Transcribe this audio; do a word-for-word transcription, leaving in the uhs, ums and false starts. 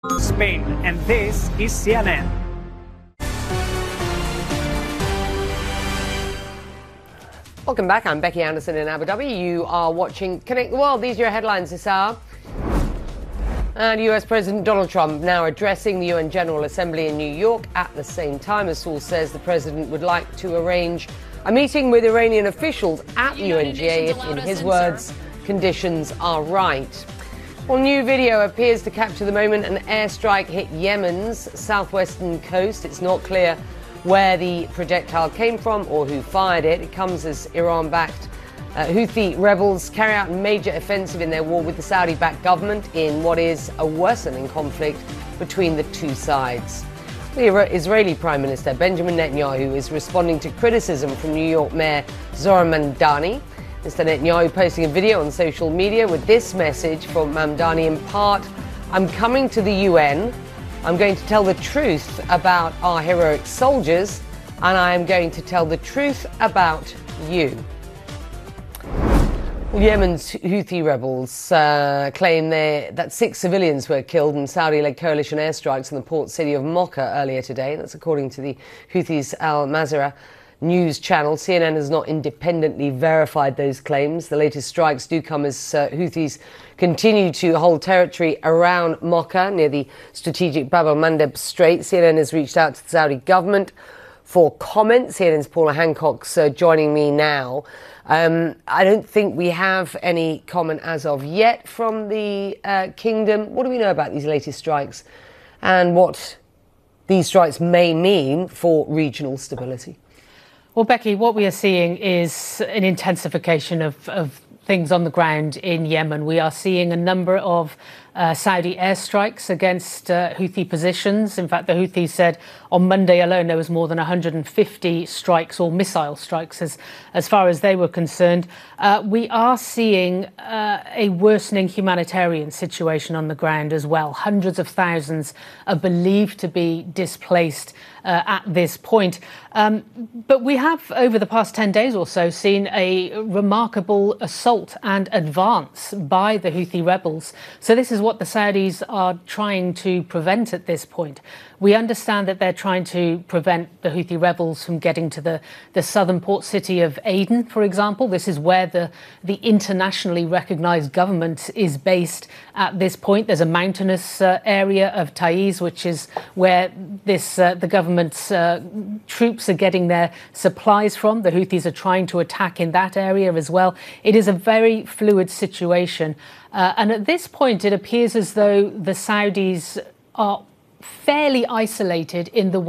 Spain, and this is C N N. Welcome back. I'm Becky Anderson in Abu Dhabi. You are watching Connect the World. These are your headlines this hour. And U S President Donald Trump now addressing the U N General Assembly in New York at the same time. A source says the president would like to arrange a meeting with Iranian officials at the U N G A if, in his words, conditions are right. Well, new video appears to capture the moment an airstrike hit Yemen's southwestern coast. It's not clear where the projectile came from or who fired it. It comes as Iran-backed uh, Houthi rebels carry out a major offensive in their war with the Saudi-backed government in what is a worsening conflict between the two sides. The Israeli Prime Minister Benjamin Netanyahu is responding to criticism from New York Mayor Zohran Mamdani. Mister Netanyahu posting a video on social media with this message from Mamdani in part: "I'm coming to the U N. I'm going to tell the truth about our heroic soldiers, and I am going to tell the truth about you." Well, Yemen's Houthi rebels uh, claim they, that six civilians were killed in Saudi-led coalition airstrikes in the port city of Mocha earlier today. That's according to the Houthis' Al Mazara news channel. C N N has not independently verified those claims. The latest strikes do come as uh, Houthis continue to hold territory around Mocha near the strategic Bab el-Mandeb Strait. C N N has reached out to the Saudi government for comment. C N N's Paula Hancock's uh, joining me now. Um, I don't think we have any comment as of yet from the uh, kingdom. What do we know about these latest strikes and what these strikes may mean for regional stability? Well, Becky, what we are seeing is an intensification of, of things on the ground in Yemen. We are seeing a number of uh, Saudi airstrikes against uh, Houthi positions. In fact, the Houthis said on Monday alone there was more than one hundred fifty strikes or missile strikes as, as far as they were concerned. Uh, we are seeing uh, a worsening humanitarian situation on the ground as well. Hundreds of thousands are believed to be displaced uh, at this point. Um, but we have, over the past ten days or so, seen a remarkable assault and advance by the Houthi rebels. So this is what the Saudis are trying to prevent at this point. We understand that they're trying to prevent the Houthi rebels from getting to the, the southern port city of Aden, for example. This is where the, the internationally recognized government is based at this point. There's a mountainous uh, area of Taiz, which is where this uh, the government's uh, troops are getting their supplies from. The Houthis are trying to attack in that area as well. It is a very fluid situation. Uh, and at this point, it appears as though the Saudis are fairly isolated in the